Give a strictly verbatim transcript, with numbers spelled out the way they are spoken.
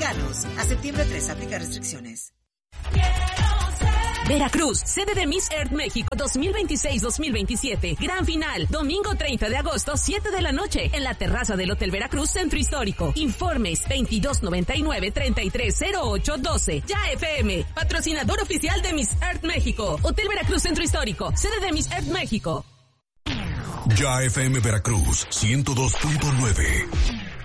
Mexicanos. A septiembre tres, aplica restricciones. Veracruz, sede de Miss Earth México dos mil veintiséis dos mil veintisiete. Gran final, domingo treinta de agosto, siete de la noche, en la terraza del Hotel Veracruz Centro Histórico. Informes veintidós noventa y nueve, treinta y tres cero ocho doce. Ya F M, patrocinador oficial de Miss Earth México. Hotel Veracruz Centro Histórico, sede de Miss Earth México. Ya F M Veracruz ciento dos punto nueve.